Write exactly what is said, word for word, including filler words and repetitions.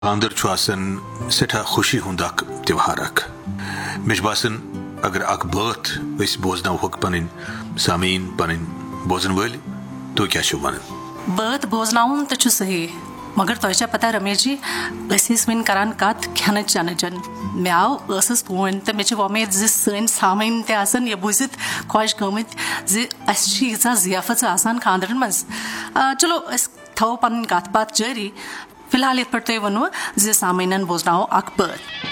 खानदर सठा खुशी हुंद त्योहार मे बासन अगर अख बात बोजन पन सामीन पन बोजन वल तो क्या वन बात बोजन तो सही मगर तुझे पता रमेश जी वन करान कत खेन चन मे आव फोन तो मे उम्मीद सन सामीन तन यह बूजित खुश गमत यीजा जियाफत खानदरन मज चलो थो पन कत बात जारी फिलहाल ये पे वो सामीन बोजन अख बात।